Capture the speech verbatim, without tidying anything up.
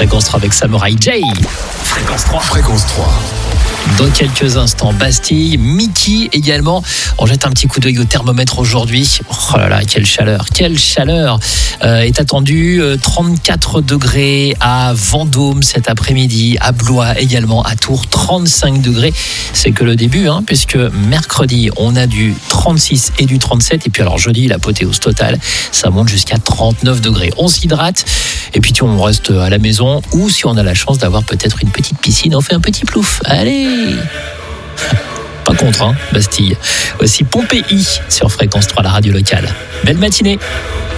Fréquence trois avec Samurai J. Fréquence trois. Fréquence trois. Dans quelques instants, Bastille, Mickey également. On jette un petit coup d'œil au thermomètre aujourd'hui. Oh là là, quelle chaleur, quelle chaleur euh, est attendue. Euh, trente-quatre degrés à Vendôme cet après-midi, à Blois également, à Tours, trente-cinq degrés. C'est que le début, hein, puisque mercredi, on a du trente-six et du trente-sept. Et puis alors jeudi, l'apothéose totale, ça monte jusqu'à trente-neuf degrés. On s'hydrate et puis tu, on reste à la maison ou si on a la chance d'avoir peut-être une petite piscine, on fait un petit plouf. Allez! Pas contre, hein, Bastille. Aussi Pompéi sur Fréquence trois, la radio locale. Belle matinée.